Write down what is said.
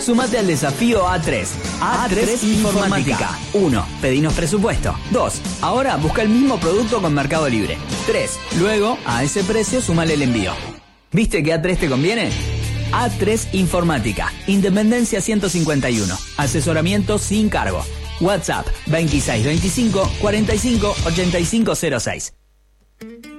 Sumate al desafío A3. A3 Informática. 1. Pedinos presupuesto. 2. Ahora busca el mismo producto con Mercado Libre. 3. Luego, a ese precio, sumale el envío. ¿Viste que A3 te conviene? A3 Informática. Independencia 151. Asesoramiento sin cargo. WhatsApp 2625 45 8506.